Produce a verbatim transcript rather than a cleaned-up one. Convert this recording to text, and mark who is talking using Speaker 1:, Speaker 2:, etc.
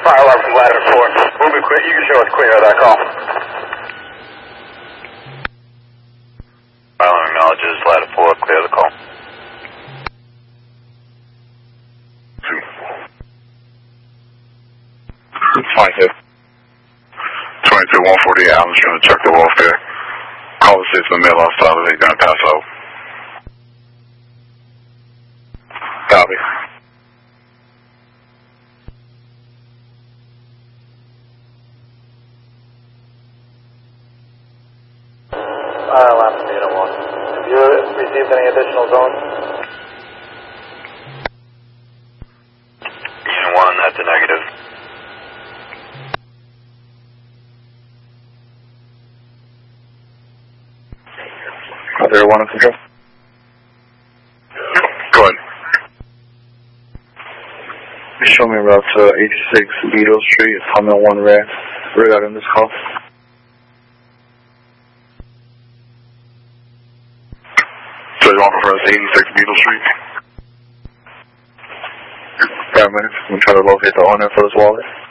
Speaker 1: Fire alarm from ladder four. Moving quick. You can show us quick on that call. Fire alarm acknowledges ladder four. Clear the call.
Speaker 2: Two. twenty-two. twenty-two, one forty-eight. I'm just trying to check the welfare. Call the six in the middle outside of it. Gonna pass out. Copy.
Speaker 1: Fire alarm from unit one. Have you received any additional zones? Unit one, that's a negative.
Speaker 2: Are there one in control? Go ahead. Show me route to eighty-six Beetle Street, Tunnel one Red. Regarding this call. So you want for us eighty-six Beetle Street? Five minutes. I'm trying to locate the owner for this wallet.